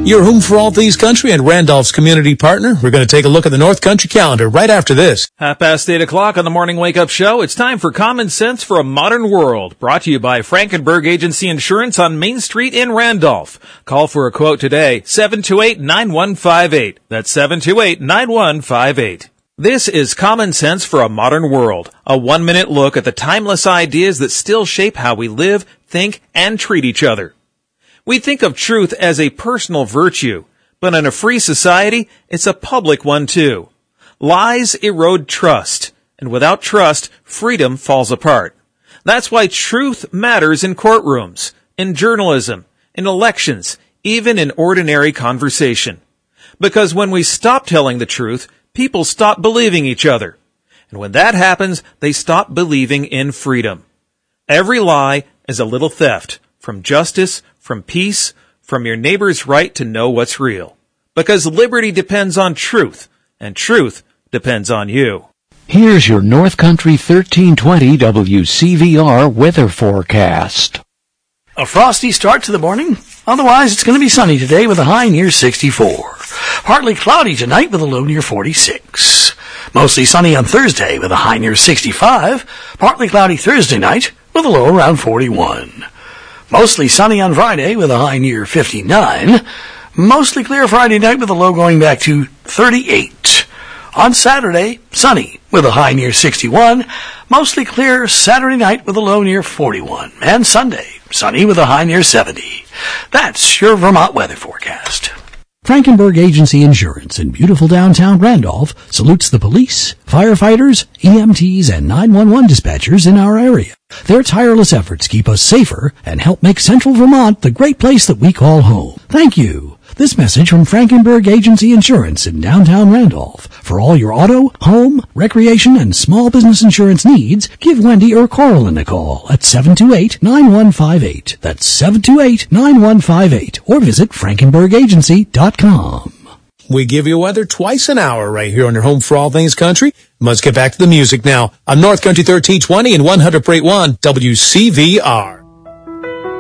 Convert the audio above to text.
Your home for all things country and Randolph's community partner. We're going to take a look at the North Country calendar right after this. 8:30 on the Morning Wake Up Show. It's time for Common Sense for a Modern World. Brought to you by Frankenberg Agency Insurance on Main Street in Randolph. Call for a quote today, 728-9158. That's 728-9158. This is Common Sense for a Modern World, a 1-minute look at the timeless ideas that still shape how we live, think, and treat each other. We think of truth as a personal virtue, but in a free society, it's a public one too. Lies erode trust, and without trust, freedom falls apart. That's why truth matters in courtrooms, in journalism, in elections, even in ordinary conversation. Because when we stop telling the truth, people stop believing each other. And when that happens, they stop believing in freedom. Every lie is a little theft from justice, from peace, from your neighbor's right to know what's real. Because liberty depends on truth, and truth depends on you. Here's your North Country 1320 WCVR weather forecast. A frosty start to the morning. Otherwise, it's going to be sunny today with a high near 64. Partly cloudy tonight with a low near 46. Mostly sunny on Thursday with a high near 65. Partly cloudy Thursday night with a low around 41. Mostly sunny on Friday with a high near 59. Mostly clear Friday night with a low going back to 38. On Saturday, sunny with a high near 61. Mostly clear Saturday night with a low near 41. And Sunday, sunny with a high near 70. That's your Vermont weather forecast. Frankenberg Agency Insurance in beautiful downtown Randolph salutes the police, firefighters, EMTs, and 911 dispatchers in our area. Their tireless efforts keep us safer and help make Central Vermont the great place that we call home. Thank you. This message from Frankenberg Agency Insurance in downtown Randolph. For all your auto, home, recreation, and small business insurance needs, give Wendy or Coraline a call at 728-9158. That's 728-9158. Or visit frankenbergagency.com. We give you weather twice an hour right here on your home for all things country. Let's get back to the music now on North Country 1320 and 100.1 WCVR.